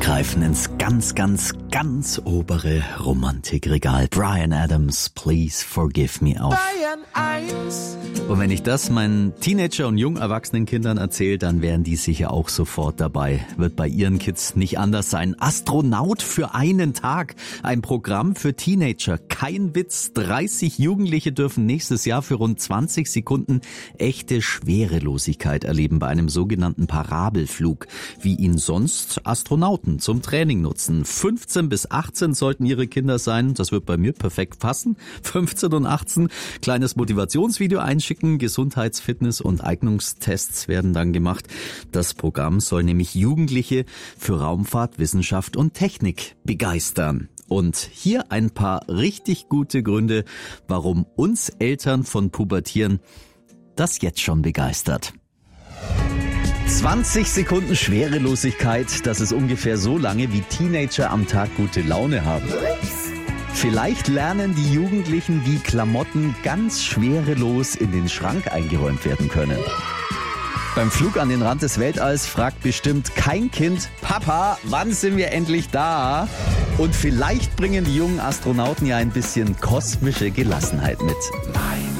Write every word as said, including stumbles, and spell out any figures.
greifen ins ganz, ganz, ganz obere Romantikregal. Bryan Adams, Please Forgive Me auf. Und wenn ich das meinen Teenager- und jung erwachsenen Kindern erzähle, dann wären die sicher auch sofort dabei. Wird bei ihren Kids nicht anders sein. Astronaut für einen Tag. Ein Programm für Teenager. Kein Witz. dreißig Jugendliche dürfen nächstes Jahr für rund zwanzig Sekunden echte Schwerelosigkeit erleben bei einem sogenannten Parabelflug, wie ihn sonst Astronauten zum Training nutzen. fünfzehn bis achtzehn sollten ihre Kinder sein. Das wird bei mir perfekt passen. fünfzehn und achtzehn. Kleines Motivationsvideo einschicken. Gesundheits-, Fitness- und Eignungstests werden dann gemacht. Das Programm soll nämlich Jugendliche für Raumfahrt, Wissenschaft und Technik begeistern. Und hier ein paar richtig gute Gründe, warum uns Eltern von Pubertieren das jetzt schon begeistert. zwanzig Sekunden Schwerelosigkeit, das ist ungefähr so lange, wie Teenager am Tag gute Laune haben. Vielleicht lernen die Jugendlichen, wie Klamotten ganz schwerelos in den Schrank eingeräumt werden können. Beim Flug an den Rand des Weltalls fragt bestimmt kein Kind, Papa, wann sind wir endlich da? Und vielleicht bringen die jungen Astronauten ja ein bisschen kosmische Gelassenheit mit. Nein.